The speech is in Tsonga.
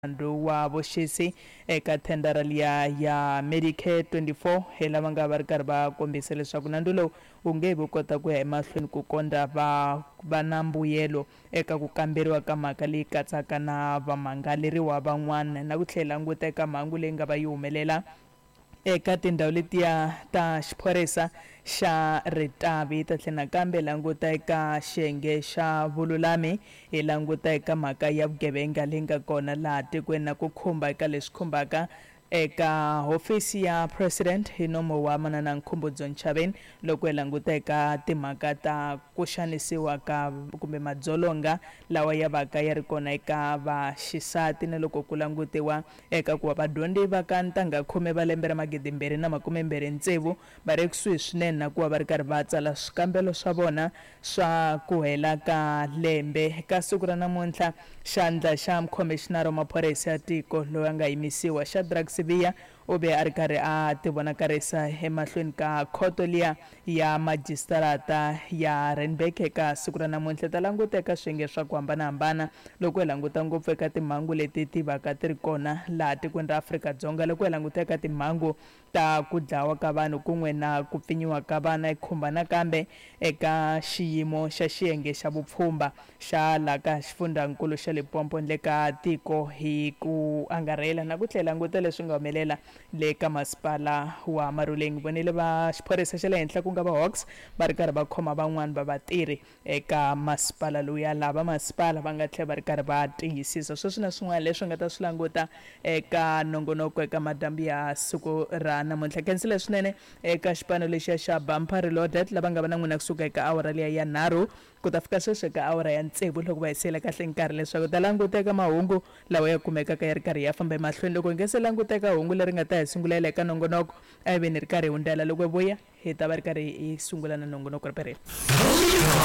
ndu wa vuxisi eka thendara liya ya Medicare 24 hi lava nga va ri karhi va kombisa leswaku nandu lowu wu nge vi kota ku ya emahlweni ku kondza va na mbuyelo eka ku kamberiwa ka mhaka leyi katsaka na vamangaleriwa van'wana na ku tlhela languta eka mhangu leyi nga va yi humelela eka tindhawu letiya ta xiphorisa xa Ritavi ta tlhela nakambe languta eka xiyenge xa vululami hi languta eka mhaka ya vugevenga leyi nga kona laha tikweni na ku khumba eka leswi khumbaka eka hofisi ya president hi nomo wa manana Nkhumbudzo Ntshavheni loko hi languta eka timhaka ta ku xanisiwa ka kumbe madzolonga lawa ya vaka ya ri kona eka vaxisati na loko ku langutiwa eka ku va vadyondzi va ka ntangha 10 va lembe ra 2026 va ri kusuhi swinene na ku va ri karhi va tsala swikambelo swa vona swa ku hela ka lembe. Ka siku ra namuntlha xandla xa mukhomishinara wa maphorisa ya tiko loyi a nga yimisiwa xa Drugs Sibiya u ve a ri karhi a tivonakarisa emahlweni ka khoto liya ya majistarata ya Randburg eka siku ra namuntlha ta languta eka swiyenge swa ku hambanahambana loko hi languta ngopfu eka timhangu leti ti vaka ti ri kona laha tikweni ra Afrika-Dzonga loko hi languta eka timhangu ta ku dlawa ka vanhu kun'we na ku pfinyiwa ka vana hi khumba nakambe eka xiyimo xa xiyenge xa vupfhumba xa laha ka xifundzankulu xa Limpopo le ka tiko hi ku angarhela na ku tlhela languta leswi nga humelela le ka masipala wa Maruleng. Vonile va xiphorisa xa le henhla ku nga va Hawks va ri karhi va khoma van'wani va vatirhi eka masipala loya lava masipala va nga tlhela va ri karhi va tiyisisa sweswi na swin'wana leswi nga ta swi languta eka nongonoko eka madambu ya siku ra namuntlha. Khensile swinene eka xipano lexiya xa Bumper Reloaded lava nga va na n'wina kusuka eka awara liya ya 3 ku ta fika sweswi eka awara ya 6 loko va hisela kahle nkarhi leswaku ta languta eka mahungu lawa ya kumekaka ya ri karhi ya famba emahlweni loko hi nga se languta eka hungu leri nga ta hi sungulela eka nongonoko a hi ve ni ri karhi hi hundlela loko hi vuya hi ta va ri karhi hi sungula na nongonoko ri